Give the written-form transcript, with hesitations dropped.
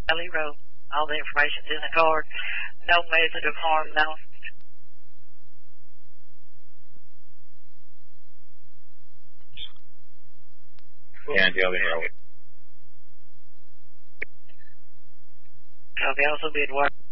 Valley Road. All the information's in the card. No method of harm, no. Andy over here. Copy, also be advised.